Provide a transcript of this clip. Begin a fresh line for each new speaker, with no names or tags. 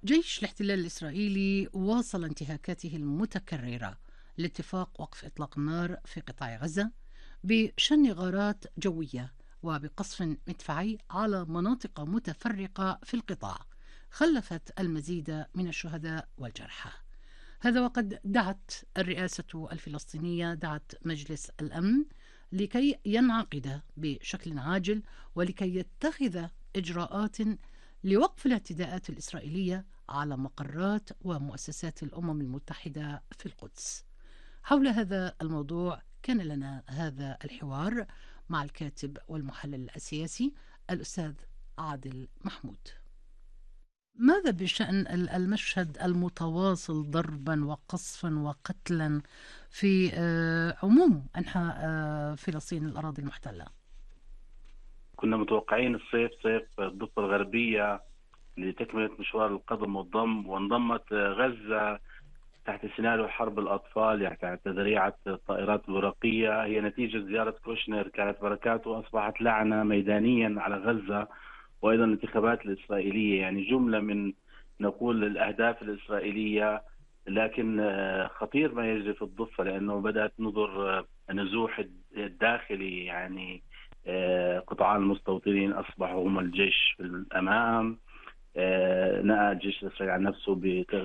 جيش الاحتلال الإسرائيلي واصل انتهاكاته المتكررة لاتفاق وقف إطلاق النار في قطاع غزة بشن غارات جوية وبقصف مدفعي على مناطق متفرقة في القطاع، خلفت المزيد من الشهداء والجرحى. هذا وقد دعت الرئاسة الفلسطينية مجلس الأمن لكي ينعقد بشكل عاجل ولكي يتخذ إجراءات لوقف الاعتداءات الإسرائيلية على مقرات ومؤسسات الأمم المتحدة في القدس. حول هذا الموضوع كان لنا هذا الحوار مع الكاتب والمحلل السياسي الأستاذ عادل محمود. ماذا بشأن المشهد المتواصل ضربا وقصفا وقتلا في عموم أنحاء فلسطين الأراضي المحتلة؟
كنا متوقعين الصيف صيف الضفة الغربية لتكملة مشوار القدم والضم، وانضمت غزة تحت سيناريو حرب الأطفال، يعني تحت ذريعة الطائرات الورقية. هي نتيجة زيارة كوشنر كانت بركاته أصبحت لعنة ميدانيا على غزة، وأيضا الانتخابات الإسرائيلية، يعني جملة من نقول الأهداف الإسرائيلية. لكن خطير ما يجري في الضفة، لأنه بدأت نظر النزوح الداخلي، يعني قطاع المستوطنين أصبحوا هم الجيش في الأمام. نأى الجيش الإسرائيلي عن نفسه